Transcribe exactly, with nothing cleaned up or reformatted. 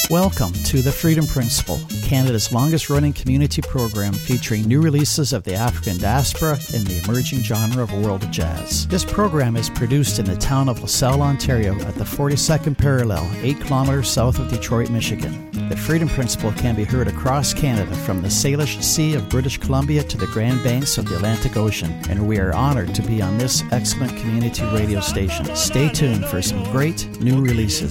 Welcome to The Freedom Principle, Canada's longest-running community program featuring new releases of the African diaspora in the emerging genre of world jazz. This program is produced in the town of LaSalle, Ontario, at the forty-second parallel, eight kilometers south of Detroit, Michigan. The Freedom Principle can be heard across Canada from the Salish Sea of British Columbia to the Grand Banks of the Atlantic Ocean, and we are honored to be on this excellent community radio station. Stay tuned for some great new releases.